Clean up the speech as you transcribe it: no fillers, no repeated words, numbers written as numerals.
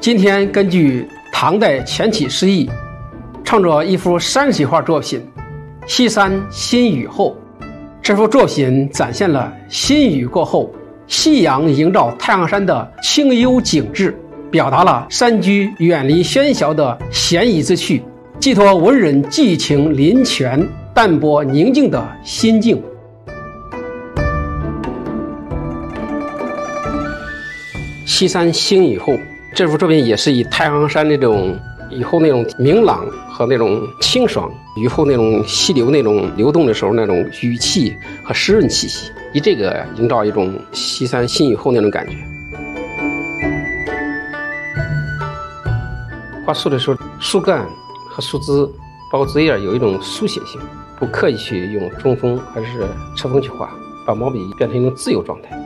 今天根据唐代钱起诗意，创作一幅山水画作品《西山新雨后》。这幅作品展现了新雨过后，夕阳营造太行山的清幽景致，表达了山居远离喧嚣的闲逸之趣，寄托文人寄情林泉、淡泊宁静的心境。西山新雨后，这幅作品也是以太行山那种雨后那种明朗和那种清爽，雨后那种溪流那种流动的时候那种雨气和湿润气息，以这个营造一种西山新雨后那种感觉。画树的时候，树干和树枝包括枝叶有一种书写性，不刻意去用中锋还是侧锋去画，把毛笔变成一种自由状态。